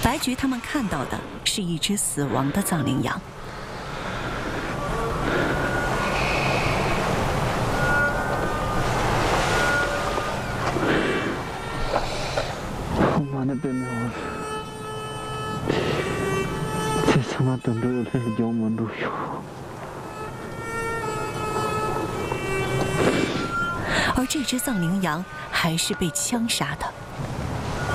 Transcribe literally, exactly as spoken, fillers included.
白菊他们看到的是一只死亡的藏羚羊。 他妈的笨蛋！这他妈等着我才是叫门都有。 而这只藏羚羊还是被枪杀的。